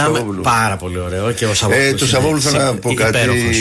μιλάμε. Πάρα πολύ ωραίο. Και ο Σαββόπουλος. Το Σαββόπουλο θέλω να πω κάτι.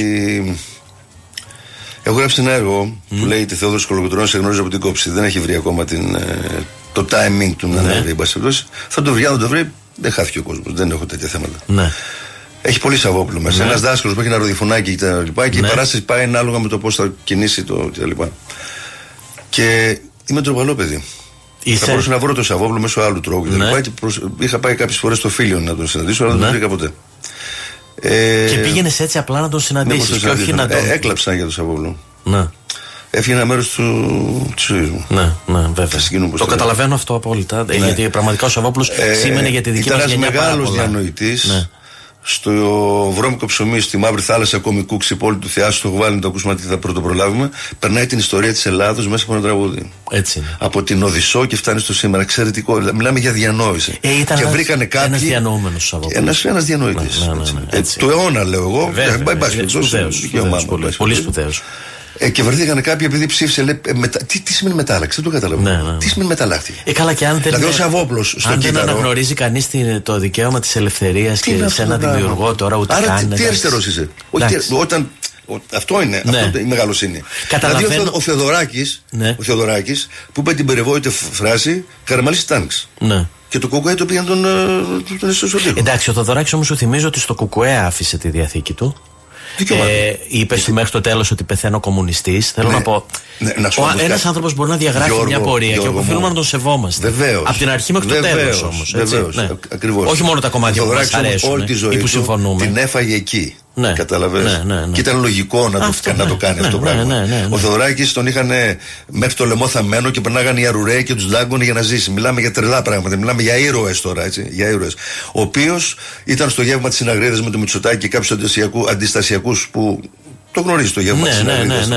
Έχω γράψει ένα έργο που λέγεται Θεόδωρος Κολοκοτρώνης, σε γνωρίζω από την κόψη. Δεν έχει βρει ακόμα το timing του να βρει. Θα το βρει, αν δεν το βρει, δεν χάθηκε ο κόσμος. Δεν έχω τέτοια θέματα. Ναι. Έχει πολύ Σαββόπουλο μέσα. Ένας δάσκαλος που έχει ένα ροδιφωνάκι κτλ. Και η παράσταση πάει ανάλογα με το πώς θα κινήσει το κτλ. Και είμαι τροπαλό παιδί. Θα μπορούσα να βρω το Σαββόπουλο μέσω άλλου τρόπου. Είχα πάει κάποιες φορές στο Φίλιο να τον συναντήσω, αλλά δεν τον βρήκα ποτέ. Και πήγαινες έτσι απλά να τον συναντήσεις και όχι να τον. Έκλαψα για τον Σαββόπουλο. Ναι. Έφυγε ένα μέρος της ζωής μου. Ναι, βέβαια. Το καταλαβαίνω αυτό απόλυτα. Γιατί πραγματικά ο Σαββόπουλος σήμαινε για τη δική μας γενιά. Ήταν ένας μεγάλος διανοητής. Στο βρώμικο ψωμί, στη Μαύρη Θάλασσα, κομικού ξυπόλου του Θεάσου, το έχω βάλει να το ακούσουμε τι θα πρωτοπρολάβουμε. Περνάει την ιστορία της Ελλάδος μέσα από ένα τραγούδι. Έτσι είναι. Από την Οδυσσό και φτάνει στο σήμερα. Εξαιρετικό. Μιλάμε για διανόηση. Και βρήκανε κάποιοι. Ένας διανοούμενος Σαββόπουλος. Ένας διανοητής. Του αιώνα, λέω εγώ. Πολύ σπουδαίος. Και βρεθήκαν κάποιοι επειδή ψήφισε. Λέει, τι σημαίνει μετάλλαξη, δεν το καταλαβαίνω. Τι σημαίνει μεταλλάχθηκε. Καλά, και αν δηλαδή, ο Σαββόπουλος στο αν κύτταρο. Δεν αναγνωρίζει κανείς το δικαίωμα της ελευθερίας και σε ένα δημιουργό τώρα ούτε άρα, καν. Τι αριστερός είσαι. Αυτό είναι η μεγαλοσύνη. Δηλαδή ο Θεοδωράκης που είπε την περιβόητη φράση Καραμαλής τάγκς. Ναι. Και το Κουκουέ το πήγαν τον εσωτερικό. Εντάξει, ο Θεοδωράκης όμως σου θυμίζω ότι στο Κουκουέ άφησε τη διαθήκη του. Είπε μέχρι το τέλος ότι πεθαίνω κομμουνιστής. Θέλω να πω. Ένας άνθρωπος μπορεί να διαγράφει μια πορεία και οφείλουμε να τον σεβόμαστε. Από την αρχή μέχρι το τέλος όμως. Ακριβώς. Όχι μόνο τα κομμάτια που μας αρέσουν ή που συμφωνούμε. Την έφαγε εκεί. Ναι. Καταλαβαίνεις. Και ήταν λογικό να το κάνει αυτό το πράγμα. Ο Θεοδωράκης τον είχαν μέχρι το λαιμό θαμμένο και περνάγανε οι αρουραίοι και τους δάγκωνε για να ζήσει. Μιλάμε για τρελά πράγματα. Μιλάμε για ήρωες τώρα, έτσι. Για ήρωες. Ο οποίος ήταν στο γεύμα της Συναγρίδας με το Μητσοτάκη και κάποιους αντιστασιακούς που το γνωρίζει το γεύμα της Συναγρίδας.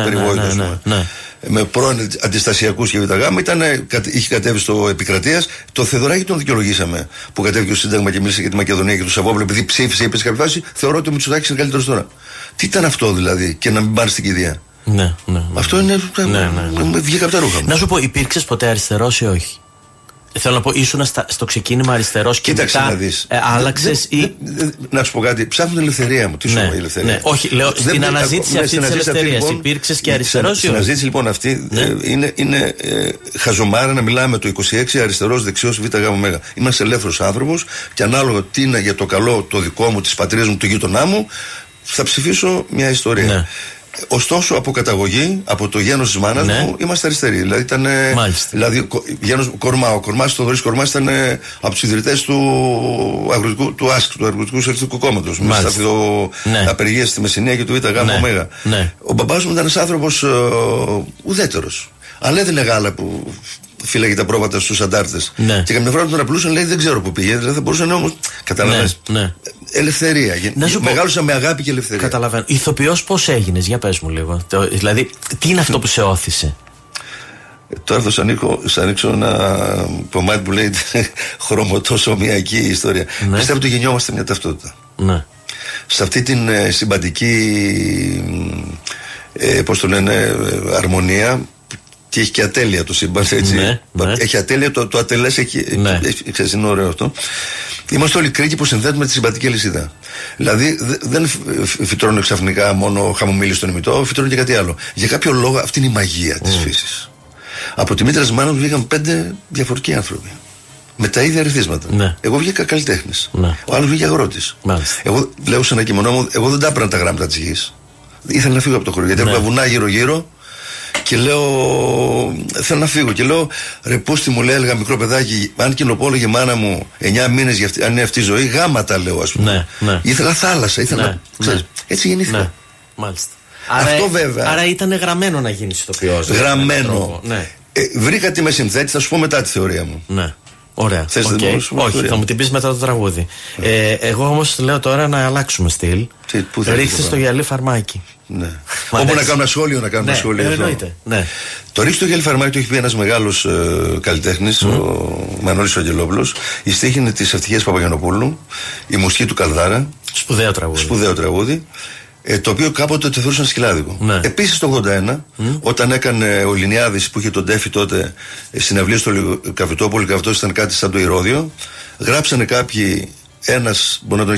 Με πρώην αντιστασιακούς και ΒΓ, είχε κατέβει στο Επικρατείας. Το Θεοδωράκη τον δικαιολογήσαμε που κατέβηκε στο Σύνταγμα και μίλησε για τη Μακεδονία και του Σαββόπουλο, επειδή ψήφισε, είπε σε κάποια φάση. Θεωρώ ότι ο Μητσοτάκης είναι καλύτερος τώρα. Τι ήταν αυτό δηλαδή, και να μην πάνε στην κηδεία. Αυτό είναι. Βγήκα από τα ρούχα μου. Να σου πω, υπήρξες ποτέ αριστερός ή όχι? Θέλω να πω, ήσουν στο ξεκίνημα αριστερός και μετά άλλαξες ή. Να σου πω κάτι, ψάχνω την ελευθερία μου. Τι σου πω η ελευθερία? Ναι, όχι, λέω στην αναζήτηση αυτή της ελευθερίας. Υπήρξες και αριστερός ή όχι? Στην αναζήτηση λοιπόν αυτή είναι χαζομάρα να μιλάμε το 26 αριστερός, δεξιός, ΒΓ. Είμαστε ελεύθερος άνθρωπος και ανάλογα τι είναι για το καλό το δικό μου, της πατρίδας μου, του γείτονά μου, θα ψηφίσω μια ιστορία. Ωστόσο, από καταγωγή, από το γένος της μάνας μου, είμαστε αριστεροί. Δηλαδή, δηλαδή γένος Κορμά. Ο Κορμάς, ο Θοδωρής Κορμάς, ήταν από τους ιδρυτές του ΑΣΚ, του Αγροτικού Σοσιαλιστικού Κόμματος. Με στις απεργίες στη Μεσσηνία και του ΒΓ. Ο μπαμπάς μου ήταν ένας άνθρωπος ουδέτερος. Αλλά έδινε γάλα που φύλαγε τα πρόβατα στους αντάρτες. Και καμιά φορά τον απλούσαν, λέει, δεν ξέρω που πήγε. Δηλαδή θα μπορούσαν όμως. Καταλαβαίνεις. Ελευθερία. Μεγάλωσα με αγάπη και ελευθερία. Καταλαβαίνω. Ηθοποιός πώς έγινες, για πες μου λίγο. Δηλαδή, τι είναι αυτό που σε όθησε? Τώρα θα σας ανοίξω ένα κομμάτι που λέει χρωματοσωμιακή ιστορία. Πιστεύω ότι γεννιόμαστε μια ταυτότητα. Σε αυτή την συμπαντική, πώς το λένε, αρμονία. Και έχει και ατέλεια το σύμπαν, έτσι. Έχει ατέλεια, το ατελές έχει. Ξέρεις, είναι ωραίο αυτό. Είμαστε όλοι κρίκοι που συνδέουμε τη συμπαντική αλυσίδα. Δηλαδή δεν φυτρώνω ξαφνικά μόνο χαμομήλι στον ημιτό, φυτρώνω και κάτι άλλο. Για κάποιο λόγο αυτή είναι η μαγεία της φύσης. Από τη μήτρα της μάνας μου βγήκαν 5 διαφορετικοί άνθρωποι. Με τα ίδια ερεθίσματα. Εγώ βγήκα καλλιτέχνης. Ο άλλος βγήκε αγρότης. Εγώ λέω σε ένα κείμενό μου, εγώ δεν τα έπαιρνα τα γράμματα της γης. Ήθελα να φύγω από το χωριό γιατί έβλεπα βουνά γύρω-γύρω. Και λέω, θέλω να φύγω. Και λέω, ρε πούστη μου, λέει, έλεγα μικρό παιδάκι, αν κοινοπόλεγε η μάνα μου 9 μήνες, αν είναι αυτή η ζωή, γάματα λέω, ας πούμε. Ήθελα θάλασσα, έτσι γεννήθηκα. Μάλιστα. Αυτό βέβαια. Άρα ήταν γραμμένο να γίνεις ηθοποιός. Γραμμένο. Βρήκα τι με συνθέτει, θα σου πω μετά τη θεωρία μου. Ωραία. Όχι, θα μου την πεις μετά το τραγούδι. Εγώ όμως λέω τώρα να αλλάξουμε στυλ. Ρίξτε στο γυαλί φαρμάκι. Όπου να κάνω ένα σχόλιο, εννοείται. Το ρίξτε στο γυαλί φαρμάκι το έχει πει ένας μεγάλος καλλιτέχνης, ο Μανώλης Αγγελόπουλος. Η στίχη είναι της Ευτυχίας Παπαγιαννοπούλου, η μουσική του Καλδάρα. Σπουδαίο τραγούδι. Το οποίο κάποτε το θεωρούσαν σκυλάδικο. Επίσης το 81, όταν έκανε ο Λινιάδης που είχε τον Τέφη τότε συναυλία στο Καβιτόπολη, και αυτό ήταν κάτι σαν το Ηρώδιο, γράψανε κάποιοι, ένας μπορεί να τον